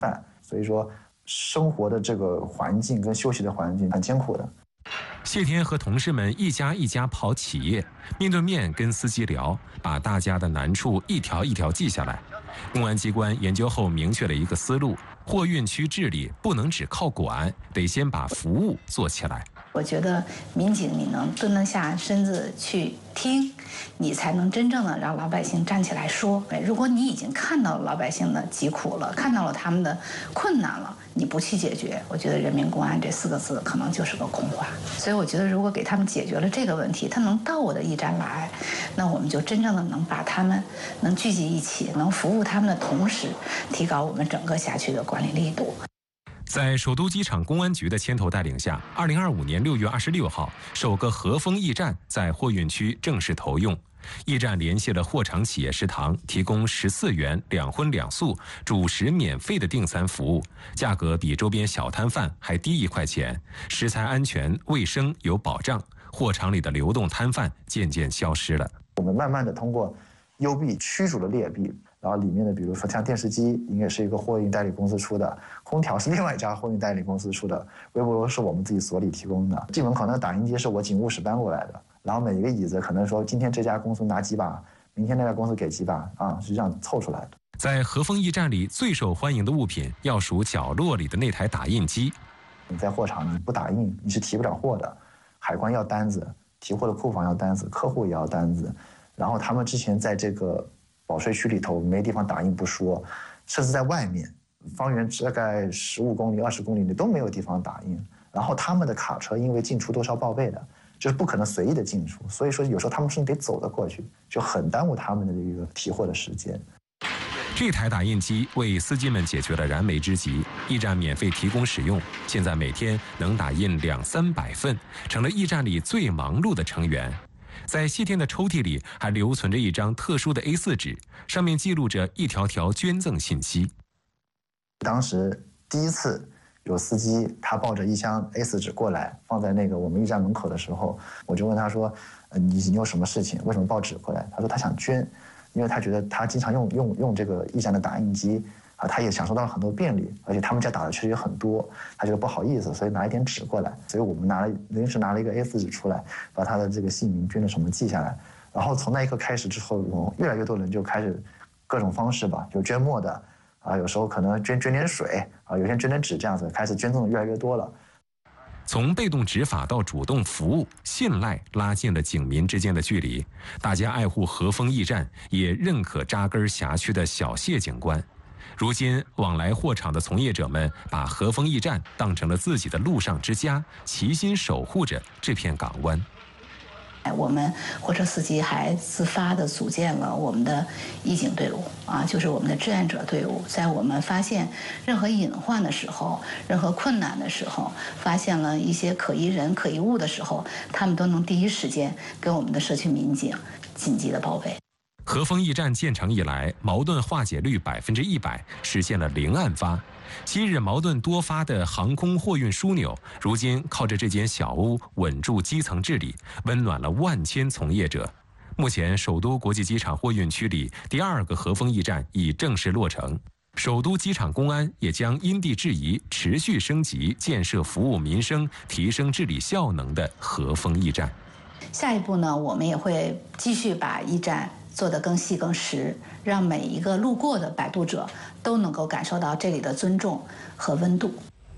饭，所以说生活的这个环境跟休息的环境很艰苦的。 谢天和同事们一家一家跑企业，面对面跟司机聊，把大家的难处一条一条记下来。公安机关研究后明确了一个思路：货运区治理不能只靠管，得先把服务做起来。 我觉得民警你能蹲得下身子去听，你才能真正的让老百姓站起来说。如果你已经看到了老百姓的疾苦了，看到了他们的困难了，你不去解决，我觉得人民公安这4个字可能就是个空话。所以我觉得如果给他们解决了这个问题，他能到我的驿站来，那我们就真正的能把他们能聚集一起，能服务他们的同时，提高我们整个辖区的管理力度。 在首都机场公安局的牵头带领下，2025年6月26号，首个和风驿站在货运区正式投用。驿站联系了货场企业食堂，提供14元2荤2素主食免费的订餐服务，价格比周边小摊贩还低1块钱，食材安全卫生有保障，货场里的流动摊贩渐渐消失了。 我们慢慢的通过优币驱逐了劣币，然后里面的比如说像电视机应该是一个货运代理公司出的，空调是另外一家货运代理公司出的，微波炉是我们自己所里提供的，进门口那个打印机是我警务室搬过来的，然后每一个椅子可能说今天这家公司拿几把，明天那家公司给几把啊，是这样凑出来的。 在和风驿站里最受欢迎的物品要数角落里的那台打印机。 你在货场你不打印你是提不了货的，海关要单子，提货的库房要单子，客户也要单子，然后他们之前在这个保税区里头没地方打印不说，甚至在外面方圆大概15公里、20公里你都没有地方打印。然后他们的卡车因为进出都是要报备的，就是不可能随意的进出，所以说有时候他们是得走得过去，就很耽误他们的这个提货的时间。 这台打印机为司机们解决了燃眉之急，驿站免费提供使用，现在每天能打印200-300份，成了驿站里最忙碌的成员。在谢天的抽屉里还留存着一张特殊的 A4 纸，上面记录着一条条捐赠信息。 当时第一次有司机他抱着一箱 A4 纸过来，放在那个我们驿站门口的时候，我就问他说：“你有什么事情？为什么抱纸过来？”他说他想捐，因为他觉得他经常用这个驿站的打印机啊，他也享受到了很多便利，而且他们家打的确实也很多，他觉得不好意思，所以拿一点纸过来，所以我们临时拿了一个 A4 纸出来，把他的这个姓名、捐的什么记下来。然后从那一刻开始之后，越来越多人就开始各种方式吧，有捐墨的啊，有时候可能捐点水啊，有些人捐点纸，这样子开始捐赠的越来越多了。 从被动执法到主动服务，信赖拉近了警民之间的距离。大家爱护和风驿站，也认可扎根辖区的小谢警官。如今，往来货场的从业者们把和风驿站当成了自己的路上之家，齐心守护着这片港湾。 我们货车司机还自发地组建了我们的义警队伍啊，就是我们的志愿者队伍。在我们发现任何隐患的时候，任何困难的时候，发现了一些可疑人、可疑物的时候，他们都能第一时间跟我们的社区民警紧急的报备。 和风驿站建成以来，矛盾化解率100%，实现了0案发。昔日矛盾多发的航空货运枢纽，如今靠着这间小屋稳住基层治理，温暖了万千从业者。目前，首都国际机场货运区里第2个和风驿站已正式落成。首都机场公安也将因地制宜，持续升级建设服务民生、提升治理效能的和风驿站。 下一步呢，我们也会继续把驿站做得更细更实，让每一个路过的摆渡者都能够感受到这里的尊重和温度。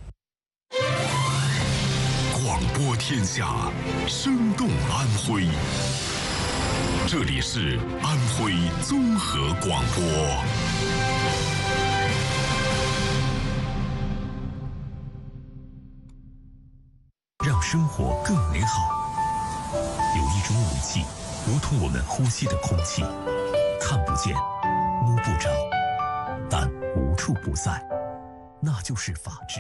广播天下，生动安徽。这里是安徽综合广播。让生活更美好。有一种武器，如同我们呼吸的空气，看不见，摸不着，但无处不在，那就是法治。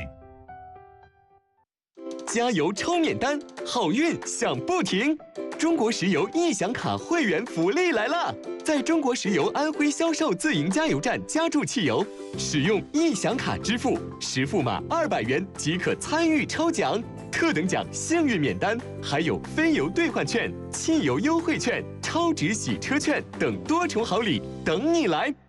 加油抽免单，好运享不停！中国石油易享卡会员福利来了！在中国石油安徽销售自营加油站加注汽油，使用易享卡支付，实付码200元即可参与抽奖。特等奖幸运免单，还有非油兑换券、汽油优惠券、超值洗车券等多重好礼等你来！